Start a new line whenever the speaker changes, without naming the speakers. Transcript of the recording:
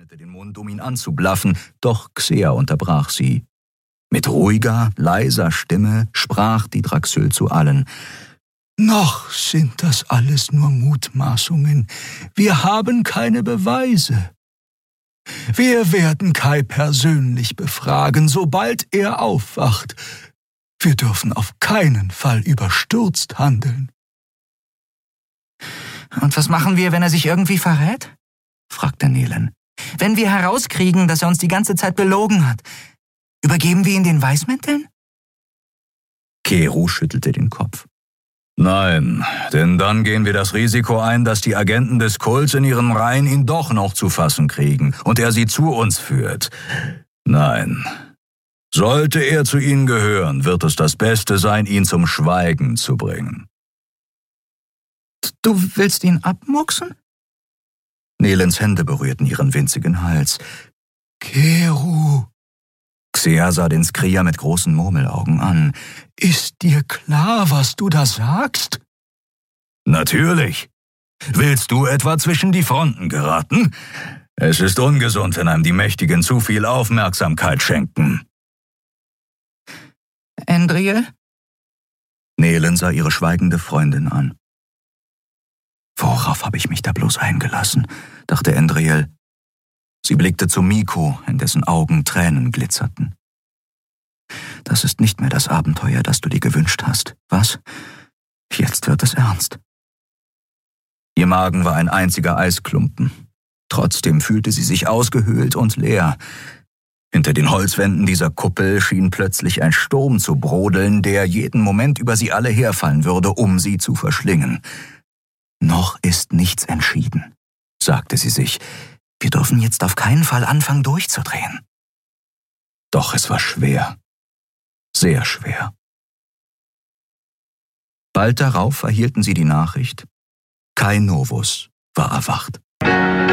öffnete den Mund, um ihn anzublaffen, doch Xea unterbrach sie. Mit ruhiger, leiser Stimme sprach die Draxyl zu allen. »Noch sind das alles nur Mutmaßungen. Wir haben keine Beweise. Wir werden Kai persönlich befragen, sobald er aufwacht. Wir dürfen auf keinen Fall überstürzt handeln.«
»Und was machen wir, wenn er sich irgendwie verrät?« fragte Nehlen. »Wenn wir herauskriegen, dass er uns die ganze Zeit belogen hat, übergeben wir ihn den Weißmänteln?«
Keru schüttelte den Kopf. »Nein, denn dann gehen wir das Risiko ein, dass die Agenten des Kults in ihren Reihen ihn doch noch zu fassen kriegen und er sie zu uns führt. Nein. Sollte er zu ihnen gehören, wird es das Beste sein, ihn zum Schweigen zu bringen.«
»Du willst ihn abmurksen?«
Nelens Hände berührten ihren winzigen Hals. »Keru!« Xea sah den Skria mit großen Murmelaugen an. »Ist dir klar, was du da sagst?« »Natürlich. Willst du etwa zwischen die Fronten geraten? Es ist ungesund, wenn einem die Mächtigen zu viel Aufmerksamkeit schenken.«
»Endriel?«
Nehlen sah ihre schweigende Freundin an. »Worauf habe ich mich da bloß eingelassen?« dachte Endriel. Sie blickte zu Miko, in dessen Augen Tränen glitzerten. »Das ist nicht mehr das Abenteuer, das du dir gewünscht hast, was? Jetzt wird es ernst.« Ihr Magen war ein einziger Eisklumpen. Trotzdem fühlte sie sich ausgehöhlt und leer. Hinter den Holzwänden dieser Kuppel schien plötzlich ein Sturm zu brodeln, der jeden Moment über sie alle herfallen würde, um sie zu verschlingen. »Noch ist nichts entschieden«, sagte sie sich. »Wir dürfen jetzt auf keinen Fall anfangen, durchzudrehen.« Doch es war schwer. Sehr schwer. Bald darauf erhielten sie die Nachricht, Kai Novus war erwacht.